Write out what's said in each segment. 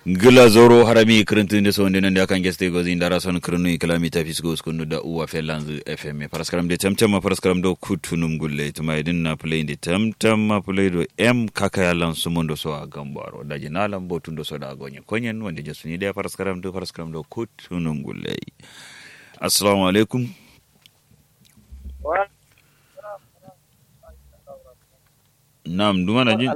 Gila zoro harami kirintun da sonde nan da kan geste gozi indara son kirinu kilomita fisgo skunu da uwa felanzu FM paraskaram de tamtam paraskaram do kutunum gulle tuma idin na play de tamtam play do m kaka yalan sumundo so a gambaro da jinalan botun do so da gonye konyen wanda jasuni da paraskaram do kutunum gulle. Assalamu alaikum. Nam dumana ji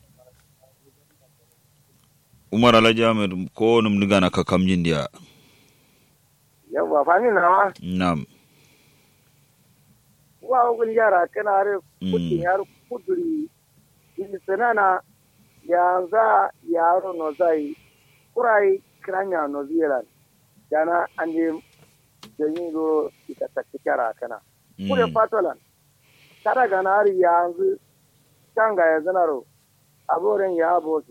Umar Alhaji Ahmed ko num diga na kakam jin dia. Yawa fami na ma. Nam. Wa gun yara kana are kudin yaro kuduri. Ini sanana yanza yaro no zai kurai kranya no zira. Jana ande jenigo itatakikara kana. Kure patolan. Tara ganari yanzu kanga ya zanaro. Aboren ya abosu.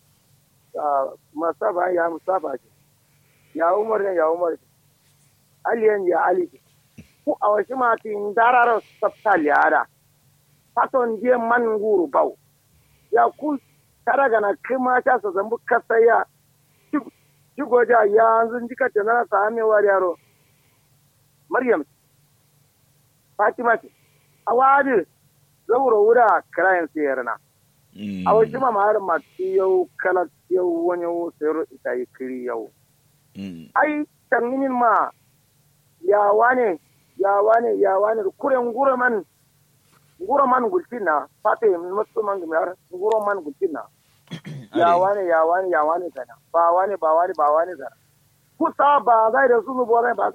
Masaba ya musaba ya umar ya umar aliyan ya ali ku awashi ma tin dararo sabtal yara paton je man nguru baw ya ku taraga na kima ta sa zambu kasaya jigoja ya anzun jika tana sa ame war yaro maryam fatima awadi zauro wura krayan sayarna a wasu mamar masu yau kala yau wani sayar ita yi kiri yau. Ai, tanginin ma ya wane kuren guraman gulcin na fata yi masu man gumiyar guraman gulcin na. Ya wane sana, ba wane sana. Kusa ba zai da su nubo zai ba zai.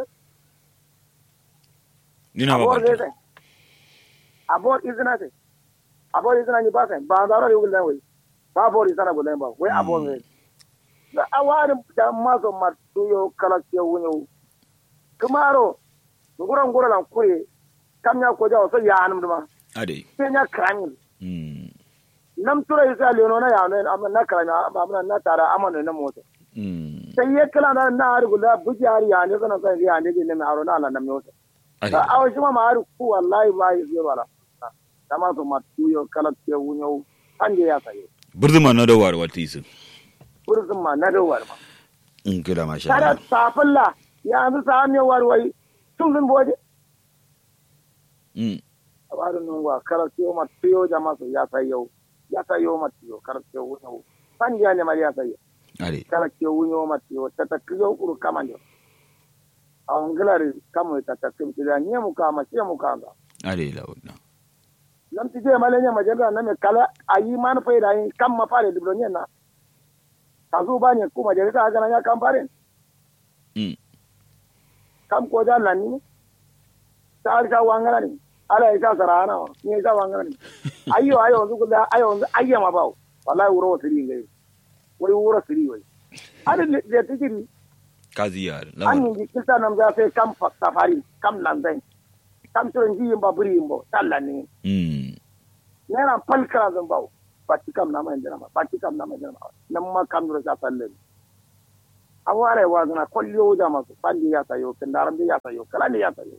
Nina ba ba. Abor izina sai. Abori sana ni basa ba zaro yugul dan wai ba bori sana gulen ba wai abori da awari da mazo matu yo kala ke wunyo kumaro nguran lan kure kamnya ko jawo so ya anum duma ade kenya krani nam tura isa leono na ya ne amma na krana amma na tara amana na moto sai ya kala na argula bujari ya ne kana sai ya ne ne aro na Allah na moto da awashi ma maru ku wallahi ba yi wala kama to matuyo kala ke wunyo anje ya sayo burzuma na dawar wata isu burzuma na dawar ma in kira masha Allah kada safalla ya an sa ne warwai tun boje abaru nungwa kala ke matuyo jama so ya sayo matuyo kala ke wunyo anje ne ma ya sayo ari kala ke wunyo matuyo tatakiyo kuru kamando awangalari kamo tatakim kida nyemu kama chemu kanga ari launa lam tije malenya majalla na me kala ayi man faida yin kam ma fare diblonya na kazu banye ku majalisa ga na kam fare kam ko da lani sar ka wangana ni ala isa sarana ni isa wangana ni ayo zuguda ayo ma bawo wallahi wuro siri ngai wuro siri wai ada le tijiri kazi ya an ni kisa nam ja fe kam safari kam lanzai kam turan ji ba buri mbo tallani nena palkara zan bawo bati kam na mai jama nan ma kam dura ta sallen aware wa zana kolliyo jama su bandi ya sayo kandaram ya sayo kala ne ya sayo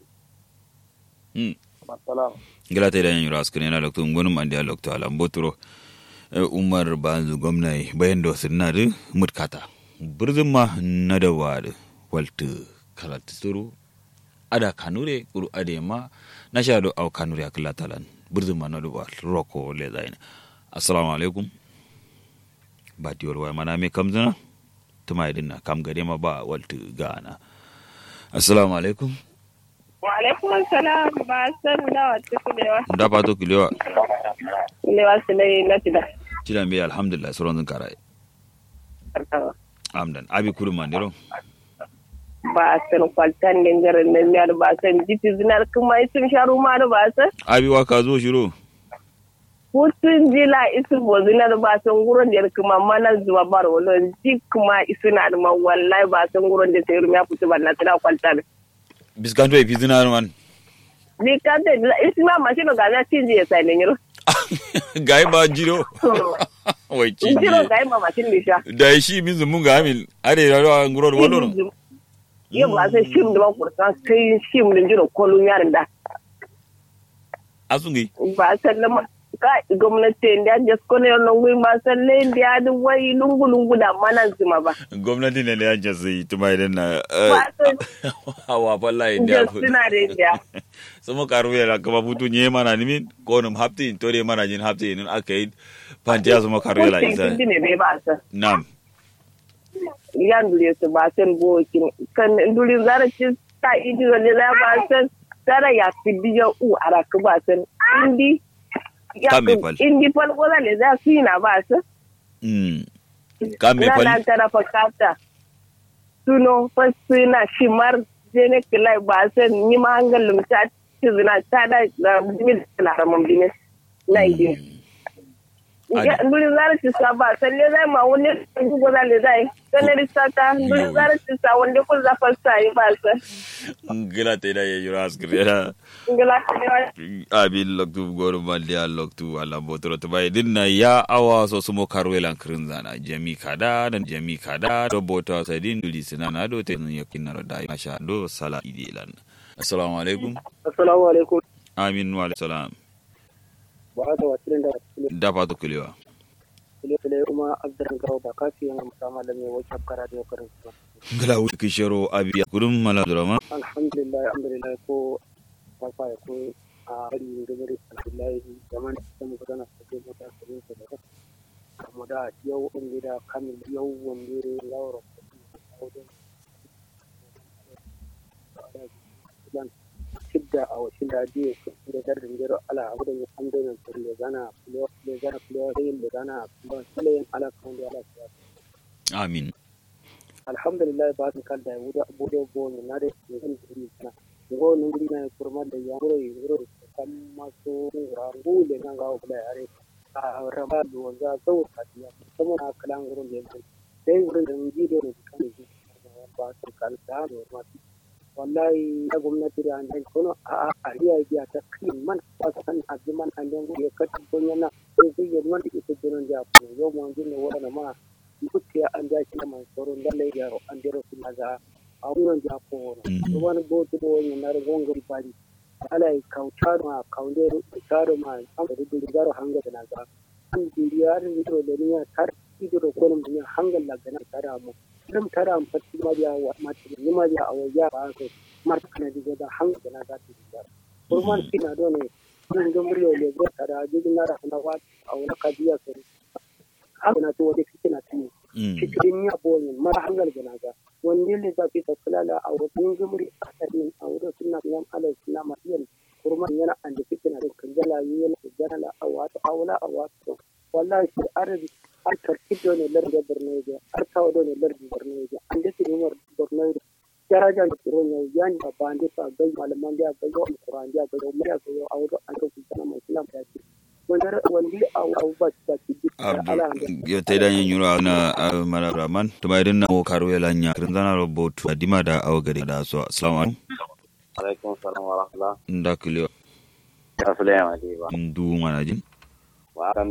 masala gila ta da yin raskune na lokto ngonum andi lokto ala mboturo umar banzu gwamnati bayan do sinadu mutkata burzuma na da wad waltu kala tsuru ada kanure kuru adema na shado au kanure akalla talan burzuma na duba roko le zaina assalamu alaikum ba diyor wai mana me kamzana tuma idin na kam gade ma ba waltu gana assalamu alaikum wa alaikum assalam ba san da wata kulewa da ba to kulewa sai na tida me alhamdulillah sauran karai amdan abi kuru mandiro ba san kwaltan dangaren nan ne ba san jiti zinar kuma isin sharu ma da ba san abi wa ka zo shiro hutun jila isin bo zinar ba san gurin da kuma mana zuwa bar walon ji kuma isina da ma wallahi ba san gurin da sai rumiya fitu ban na tana kwaltan biskanto e fizinar man ni kan da isma ma shi ga na tinje ya sai ne yiro gai ba jiro wai ci jiro gai ma ma tin lisha da shi min zumun ga amil are rawa nguro wallo yau ba sai shim da kurta sai shim da jiro kolun yarin da asungi ba sallama ka gwamnati da jasko ne non gwi ba salle da da wai lungu da mana zuma ba gwamnati ne ya jasi tuma idan na hawa wallahi da suna da sumo karu ya kaba butu nye mana nimin ko num hafti tore mana jin hafti nin akai pantiya sumo karu ya isa ne be ba sa nam yan dule su ba san bokin kan dule zara ci ta idi wala la ba san zara ya fidiyo u araka ba san indi fal wala le za su na ba su kame fal na tara fakata tuno fasina shimar jene kilai ba san ni ma hangalum ta zina ta da bimin na ramon bimin na idi nduli zara ci sa ba salle zai ma wani gugu zale zai sanar sata nduli zara ci sa wanda kun zafar sa yi ba sa ngila te da ye yuras grera ngila abil loktu goru maldia loktu ala botoro to bay dinna ya awa so sumo karwelan krinzana jami kada dan jami kada do bota sadin duli sinana do te yakin ro dai masha do sala idilan assalamu alaikum amin wa salam ba da wasirin da ba to kulewa kule kuma abduran gawo ba kafi yana musamman da mai wacce kara da karin su ngala wuti kishero abiya kurum mala drama alhamdulillah ko kafa ko a bari da bari alhamdulillah zaman da mu gana da mota sai da kuma da yau in da kamin yau wanda ne lawro sidda a washin da je da dardin jero ala abu da an da nan le gana le gana le ala kan da ala amin alhamdulillah ba ta kan da wuda abu da go na da yin duri na go nan duri na kurma da ya wuro kan maso rangu le nan ga ku da yare a raba da wanda sau ta ya kuma na kalan gurin da yake sai wurin da ji da kan ji ba ta kan da ma wallahi na gwamnati da an kono a ariya ya ta kin man san azuman an dan ya kata gonyana sai ya man da ita jiran da ko yo mun jin wala ma mutsiya an da shi man soron da lai yaro an dero sun maza a wurin da ko to wani boto do ne na gongar bari alai kautar ma kaunde taro ma an da garo hanga da naza an diriya da ido da niya tar ido da kolum da hangal la gana tara mu dan tara am fatti ma ya wa ma ni ma ya awaya ba ko mar kana diga da hanga da naza ta kurman kina do ne kun gumriyo le go tara jigin na rahna wa awla kadiya ko ana to wani kina tuni cikin ya boye mar hangal da naza wanda ne da fi tsalala a wurin gumri asadin a wurin sunna yan alai sunna ma yan kurman yana an da fitina da kanjala yana jana awata awla wallahi shi arabi an tarkido ne larda Borno ar tawo ne larda Borno an da timar Borno daraja da tsoro ne yan da bande fa ga malaman da ga Qur'an da ga mu da ga awdo an ko kana mai Islam da shi wanda au ba ta ci yo te dan yura na mala rahman to mai dinna ko karo yalanya kin zana robotu adima da awgare da so assalamu alaikum salam wa rahmatullah ndakliyo assalamu alaikum ndu manajin wa